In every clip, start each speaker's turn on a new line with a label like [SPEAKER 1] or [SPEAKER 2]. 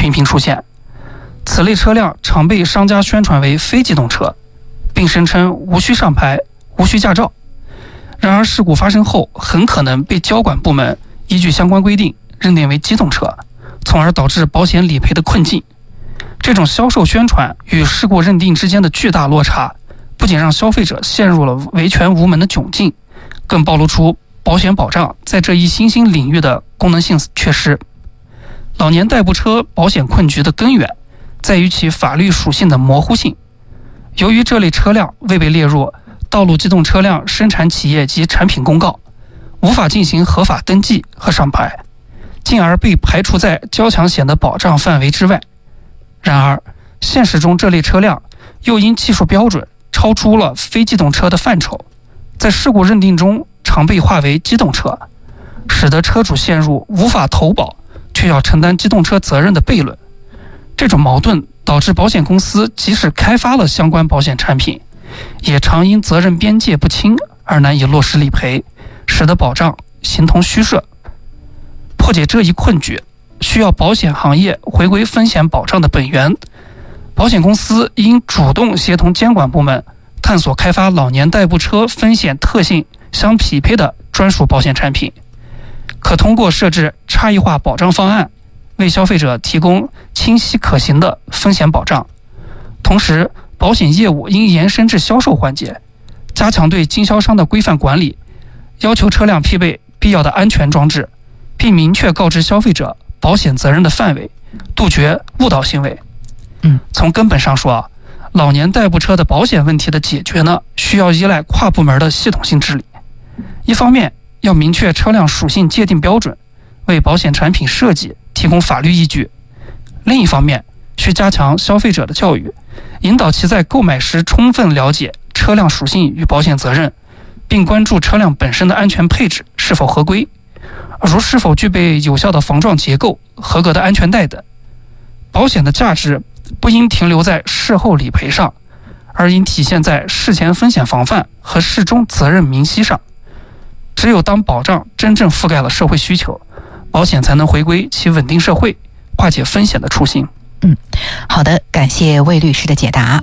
[SPEAKER 1] 频频出现。此类车辆常被商家宣传为非机动车，并声称无需上牌、无需驾照。然而事故发生后，很可能被交管部门依据相关规定认定为机动车，从而导致保险理赔的困境。这种销售宣传与事故认定之间的巨大落差，不仅让消费者陷入了维权无门的窘境，更暴露出保险保障在这一新兴领域的功能性缺失。老年代步车保险困局的根源在于其法律属性的模糊性。由于这类车辆未被列入道路机动车辆生产企业及产品公告，无法进行合法登记和上牌，进而被排除在交强险的保障范围之外。然而现实中这类车辆又因技术标准超出了非机动车的范畴，在事故认定中常被划为机动车，使得车主陷入无法投保却要承担机动车责任的悖论。这种矛盾导致保险公司即使开发了相关保险产品，也常因责任边界不清而难以落实理赔，使得保障形同虚设。破解这一困局，需要保险行业回归风险保障的本源。保险公司应主动协同监管部门，探索开发老年代步车风险特性相匹配的专属保险产品，可通过设置差异化保障方案，为消费者提供清晰可行的风险保障。同时，保险业务应延伸至销售环节，加强对经销商的规范管理，要求车辆配备必要的安全装置，并明确告知消费者保险责任的范围，杜绝误导行为。从根本上说老年代步车的保险问题的解决呢，需要依赖跨部门的系统性治理。一方面要明确车辆属性界定标准，为保险产品设计提供法律依据；另一方面需加强消费者的教育，引导其在购买时充分了解车辆属性与保险责任，并关注车辆本身的安全配置是否合规，如是否具备有效的防撞结构、合格的安全带等。保险的价值不应停留在事后理赔上，而应体现在事前风险防范和事中责任明晰上。只有当保障真正覆盖了社会需求，保险才能回归其稳定社会、化解风险的初心。
[SPEAKER 2] 好的，感谢魏律师的解答。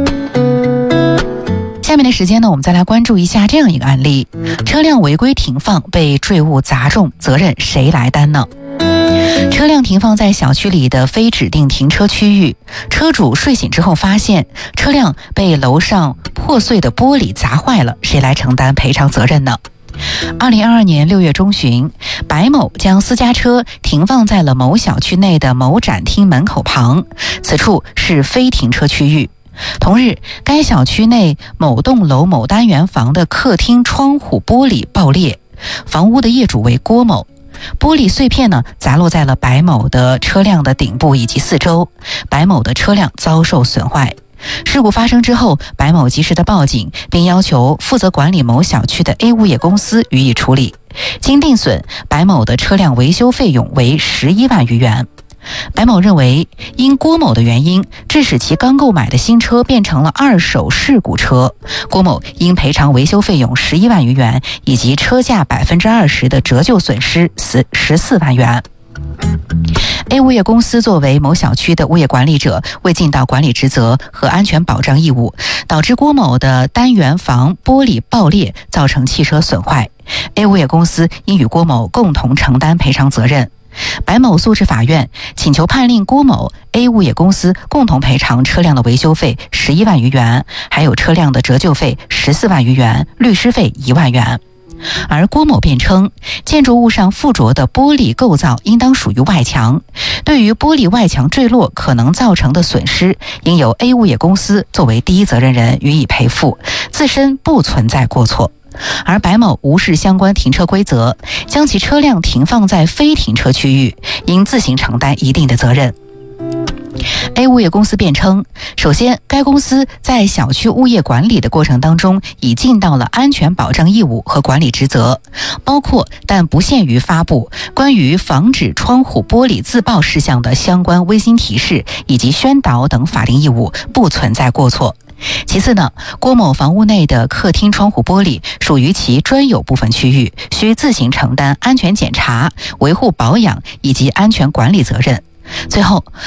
[SPEAKER 2] 下面的时间呢，我们再来关注一下这样一个案例：车辆违规停放被坠物砸中，责任谁来担呢？车辆停放在小区里的非指定停车区域，车主睡醒之后发现车辆被楼上破碎的玻璃砸坏了，谁来承担赔偿责任呢？2022年6月中旬，白某将私家车停放在了某小区内的某展厅门口旁，此处是非停车区域。同日，该小区内某栋楼某单元房的客厅窗户玻璃爆裂，房屋的业主为郭某。玻璃碎片呢砸落在了白某的车辆的顶部以及四周，白某的车辆遭受损坏。事故发生之后，白某及时的报警，并要求负责管理某小区的 A 物业公司予以处理。经定损，白某的车辆维修费用为11万余元。白某认为，因郭某的原因，致使其刚购买的新车变成了二手事故车，郭某应赔偿维修费用11万余元，以及车价20%的折旧损失14万元。A 物业公司作为某小区的物业管理者，未尽到管理职责和安全保障义务，导致郭某的单元房玻璃爆裂，造成汽车损坏。A 物业公司应与郭某共同承担赔偿责任。白某诉至法院，请求判令郭某、A 物业公司共同赔偿车辆的维修费11万余元，还有车辆的折旧费14万余元，律师费1万元。而郭某辩称，建筑物上附着的玻璃构造应当属于外墙，对于玻璃外墙坠落可能造成的损失，应由 A 物业公司作为第一责任人予以赔付，自身不存在过错。而白某无视相关停车规则，将其车辆停放在非停车区域，应自行承担一定的责任。A 物业公司辩称，首先，该公司在小区物业管理的过程当中，已尽到了安全保障义务和管理职责，包括但不限于发布关于防止窗户玻璃自爆事项的相关微信提示以及宣导等法定义务，不存在过错。其次呢，郭某房屋内的客厅窗户玻璃属于其专有部分区域，需自行承担安全检查、维护保养以及安全管理责任。最后，